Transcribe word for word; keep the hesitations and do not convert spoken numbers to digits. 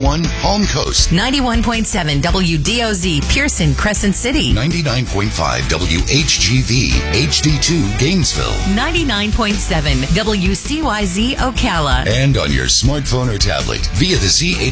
one Palm Coast. ninety-one point seven W D O Z Pearson Crescent City. ninety-nine point five W H G V H D two Gainesville. ninety-nine point seven W C Y Z Ocala. And on your smartphone or tablet via the Z